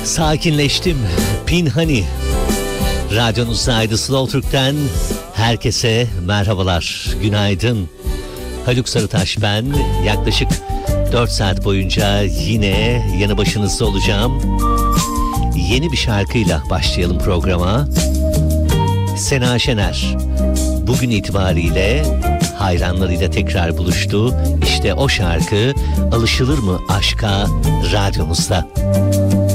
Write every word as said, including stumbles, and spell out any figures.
Sakinleştim. Pinhani. Radyonuzda Aydı Slow Türk'ten herkese merhabalar. Günaydın. Haluk Sarıtaş ben. Yaklaşık dört saat boyunca yine yanı başınızda olacağım. Yeni bir şarkıyla başlayalım programa. Sena Şener bugün itibariyle hayranlarıyla tekrar buluştu. İşte o şarkı Alışılır mı Aşka radyomuzda.